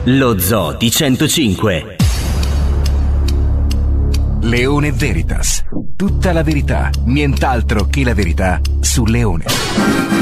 Lo Zoo di 105. Leone Veritas. Tutta la verità, nient'altro che la verità su Leone.